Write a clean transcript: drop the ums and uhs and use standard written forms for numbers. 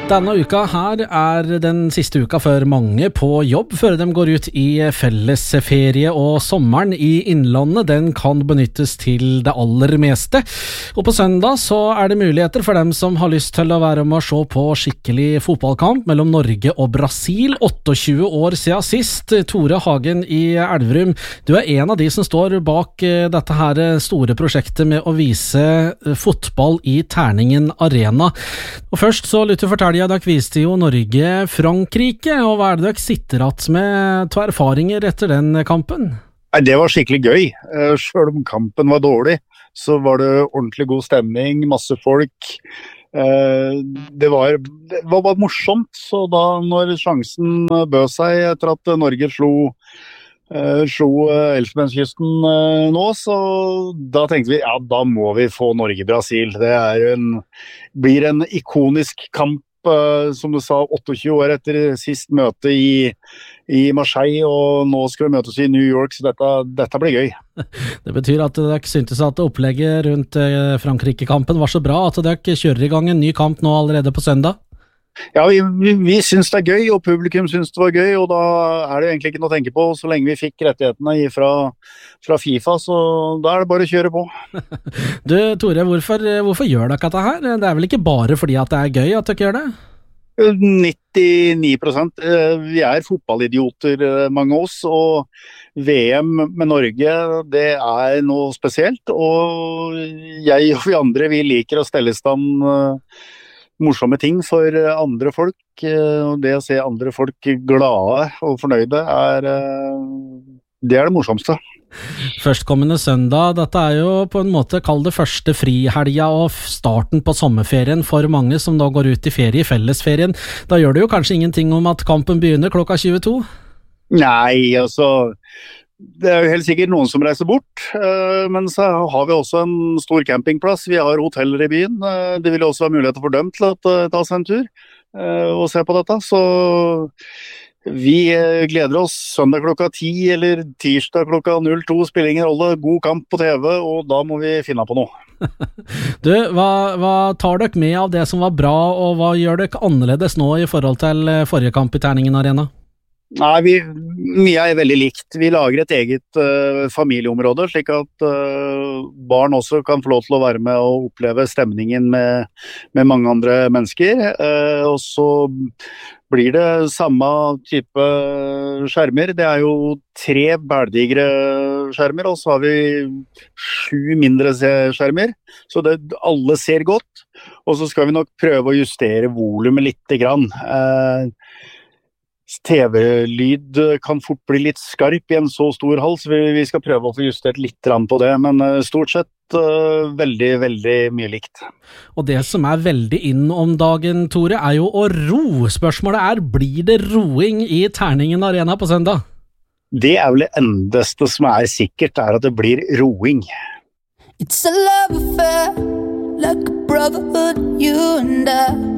Denne uka her den siste uka før mange på jobb, før de går ut i fellesferie, og sommeren i innlandet, den kan benyttes til det aller meste. Og på søndag så det muligheter for dem som har lyst til å være med å se på skikkelig fotballkamp mellom Norge og Brasil. 28 år siden sist. Tore Hagen i Elverum, du en av de som står bak dette her store prosjektet med å vise fotball i Terningen Arena. Og først så lytter fortelle dere viste jo Norge-Frankrike, og hva dere sitter att med til erfaringer etter den kampen? Nei, det var skikkelig gøy. Selv om kampen var dårlig, så var det ordentlig god stemning, masse folk. Det var bare morsomt, så da når sjansen bød seg etter at Norge slo Elfenbenskysten nå, så da tenkte vi, ja, da må vi få Norge-Brasil. Det blir en ikonisk kamp, som du sa, 28 år etter sist møte i Marseille, og nå skal vi møtes i New York, så dette blir gøy. Det betyr at dere syntes at opplegget rundt Frankrike-kampen var så bra, at dere kjører i gang en ny kamp nå allerede på søndag? Ja, vi synes det gøy, og publikum synes det var gøy, og da det egentlig ikke noe å tenke på, så lenge vi fikk rettighetene fra FIFA, så da det bare å kjøre på. Du, Tore, hvorfor gjør dere dette her? Det vel ikke bare fordi at det gøy at dere gjør det? 99%. Vi fotballidioter, mange av oss, og VM med Norge, det noe spesielt, og jeg og vi andre, vi liker å stelle i stand morsomme ting for andre folk, og det å se andre folk glade og fornøyde det det morsomste. Førstkommende søndag, dette jo på en måte kall det første frihelga og starten på sommerferien for mange som da går ut i ferie, i fellesferien. Da gjør det jo kanskje ingenting om at kampen begynner klokka 22? Nei, altså det jo helt sikkert noen som reiser bort, men så har vi også en stor campingplass, vi har hoteller i byen, det vil også være muligheter for dem til å ta seg en tur og se på dette, så vi gleder oss søndag klokka 10 eller tirsdag klokka 02, spiller ingen rolle, god kamp på TV, og da må vi finne på noe. Du, hva tar dere med av det som var bra, og hva gjør dere annerledes nå i forhold til forrige kamp i Terningen Arena? Nei, mye veldig likt. Vi lager et eget familieområde, slik at barn også kan få lov til å være med og oppleve stemningen med mange andre mennesker. Og så blir det samme type skjermer. Det jo 3 bældigre skjermer, og så har vi 7 mindre skjermer, så alle ser godt. Og så skal vi nok prøve å justere volumet litt grann. TV-lyd kan fort bli litt skarp i en så stor hall, så vi skal prøve å få justert litt på det, men stort sett veldig, veldig mye likt. Og det som veldig inn om dagen, Tore, jo å ro. Spørsmålet blir det roing i Terningen Arena på søndag? Det vel det endeste som sikkert, at det blir roing. It's a love affair, like a brotherhood, you and I.